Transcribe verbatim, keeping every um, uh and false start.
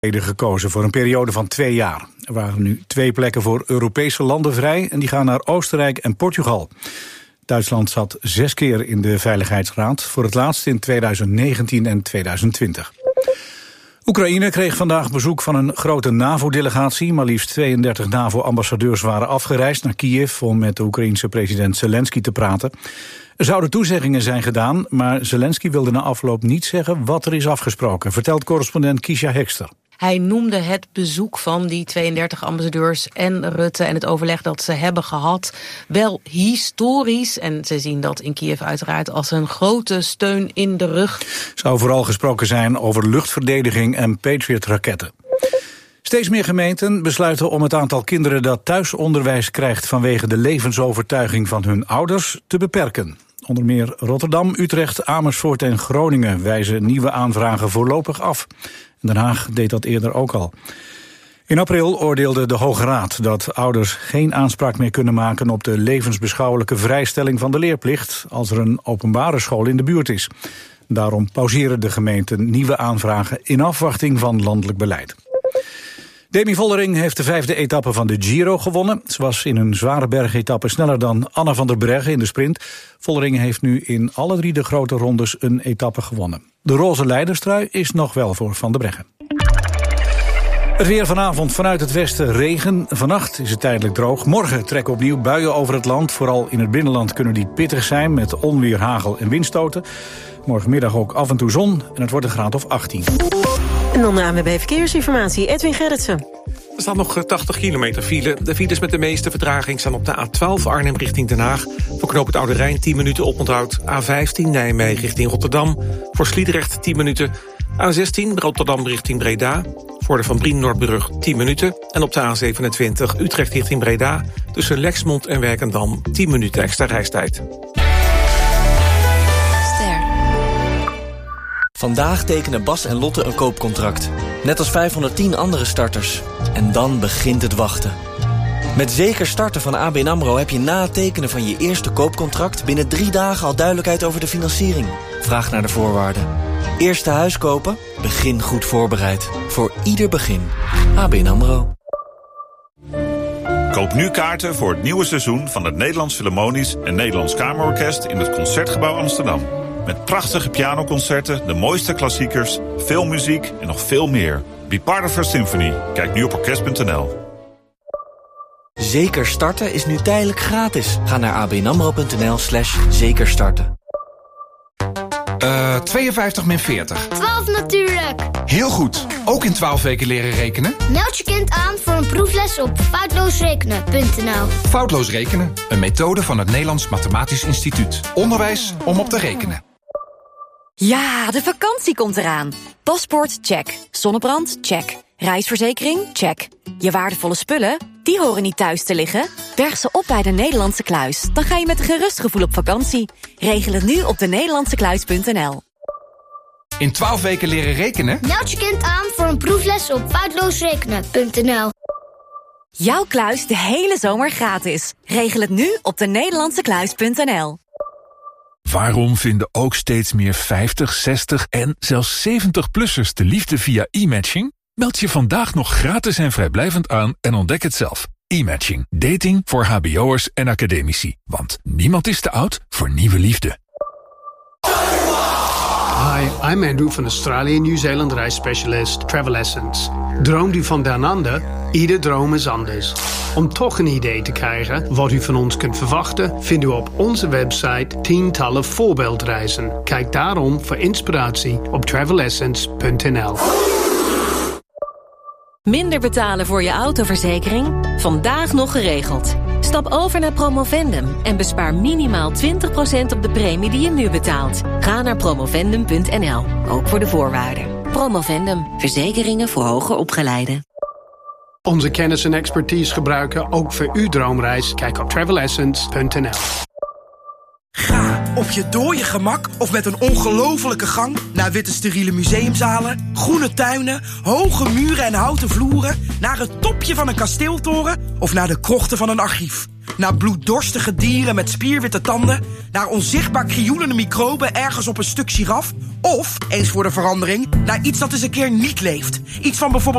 gekozen voor een periode van twee jaar. Er waren nu twee plekken voor Europese landen vrij en die gaan naar Oostenrijk en Portugal. Duitsland zat zes keer in de Veiligheidsraad, voor het laatst in tweeduizend negentien en tweeduizend twintig. Oekraïne kreeg vandaag bezoek van een grote NAVO-delegatie. Maar liefst tweeëndertig NAVO-ambassadeurs waren afgereisd naar Kiev om met de Oekraïense president Zelensky te praten. Er zouden toezeggingen zijn gedaan, maar Zelensky wilde na afloop niet zeggen wat er is afgesproken, vertelt correspondent Kiesja Hekster. Hij noemde het bezoek van die tweeëndertig ambassadeurs en Rutte en het overleg dat ze hebben gehad wel historisch. En ze zien dat in Kiev uiteraard als een grote steun in de rug. Zou vooral gesproken zijn over luchtverdediging en Patriot-raketten. Steeds meer gemeenten besluiten om het aantal kinderen dat thuisonderwijs krijgt vanwege de levensovertuiging van hun ouders te beperken. Onder meer Rotterdam, Utrecht, Amersfoort en Groningen wijzen nieuwe aanvragen voorlopig af. Den Haag deed dat eerder ook al. In april oordeelde de Hoge Raad dat ouders geen aanspraak meer kunnen maken op de levensbeschouwelijke vrijstelling van de leerplicht als er een openbare school in de buurt is. Daarom pauzeren de gemeenten nieuwe aanvragen in afwachting van landelijk beleid. Demi Vollering heeft de vijfde etappe van de Giro gewonnen. Ze was in een zware bergetappe sneller dan Anna van der Breggen in de sprint. Vollering heeft nu in alle drie de grote rondes een etappe gewonnen. De roze leiderstrui is nog wel voor Van der Breggen. Het weer vanavond vanuit het westen regen. Vannacht is het tijdelijk droog. Morgen trekken opnieuw buien over het land. Vooral in het binnenland kunnen die pittig zijn met onweer, hagel en windstoten. Morgenmiddag ook af en toe zon en het wordt een graad of achttien. En dan de A N W B Verkeersinformatie, Edwin Gerritsen. Er staat nog tachtig kilometer file. De files met de meeste vertraging staan op de A twaalf Arnhem richting Den Haag. Voor knooppunt Oude Rijn tien minuten oponthoud. A vijftien Nijmegen richting Rotterdam. Voor Sliedrecht tien minuten. A zestien Rotterdam richting Breda. Voor de Van Brien Noordbrug tien minuten. En op de A zevenentwintig Utrecht richting Breda. Tussen Lexmond en Werkendam tien minuten extra reistijd. Vandaag tekenen Bas en Lotte een koopcontract. Net als vijfhonderdtien andere starters. En dan begint het wachten. Met Zeker Starten van A B N AMRO heb je na het tekenen van je eerste koopcontract binnen drie dagen al duidelijkheid over de financiering. Vraag naar de voorwaarden. Eerste huis kopen? Begin goed voorbereid. Voor ieder begin. A B N AMRO. Koop nu kaarten voor het nieuwe seizoen van het Nederlands Philharmonisch en Nederlands Kamerorkest in het Concertgebouw Amsterdam. Met prachtige pianoconcerten, de mooiste klassiekers, veel muziek en nog veel meer. Be part of our symphony. Kijk nu op orkest punt n l. Zeker Starten is nu tijdelijk gratis. Ga naar abnamro.nl slash zeker starten. Uh, tweeënvijftig min veertig. twaalf natuurlijk. Heel goed. Ook in twaalf weken leren rekenen? Meld je kind aan voor een proefles op foutloosrekenen punt n l. Foutloos rekenen. Een methode van het Nederlands Mathematisch Instituut. Onderwijs om op te rekenen. Ja, de vakantie komt eraan. Paspoort, check. Zonnebrand, check. Reisverzekering, check. Je waardevolle spullen, die horen niet thuis te liggen. Berg ze op bij de Nederlandse Kluis. Dan ga je met een gerust gevoel op vakantie. Regel het nu op de nederlandse kluis punt n l. In twaalf weken leren rekenen? Meld je kind aan voor een proefles op foutloosrekenen punt n l. Jouw kluis de hele zomer gratis. Regel het nu op de nederlandse kluis punt n l. Waarom vinden ook steeds meer vijftig, zestig en zelfs zeventig-plussers de liefde via e-matching? Meld je vandaag nog gratis en vrijblijvend aan en ontdek het zelf. E-matching. Dating voor hbo'ers en academici. Want niemand is te oud voor nieuwe liefde. Hi, I'm Andrew van Australië New Zealand reisspecialist Travel Essence. Droomt u van down under? Ieder droom is anders. Om toch een idee te krijgen wat u van ons kunt verwachten, vindt u op onze website tientallen voorbeeldreizen. Kijk daarom voor inspiratie op travel essence punt n l. Minder betalen voor je autoverzekering? Vandaag nog geregeld. Stap over naar Promovendum en bespaar minimaal twintig procent op de premie die je nu betaalt. Ga naar promovendum punt n l, ook voor de voorwaarden. Promovendum, verzekeringen voor hoger opgeleiden. Onze kennis en expertise gebruiken ook voor uw droomreis. Kijk op travel essence punt n l. Ga op je dode gemak of met een ongelofelijke gang naar witte steriele museumzalen, groene tuinen, hoge muren en houten vloeren, naar het topje van een kasteeltoren of naar de krochten van een archief. Naar bloeddorstige dieren met spierwitte tanden, naar onzichtbaar krioelende microben ergens op een stuk giraf, of, eens voor de verandering, naar iets dat eens een keer niet leeft. Iets van bijvoorbeeld